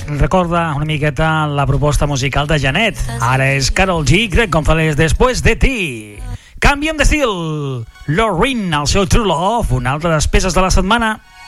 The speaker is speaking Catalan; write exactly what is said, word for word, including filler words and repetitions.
recorda una miqueta la proposta musical de Janet. Ara és Karol G, Greg González, Después de ti. Canviem d'estil. Loreen, el seu True Love, una altra de les peces de la setmana.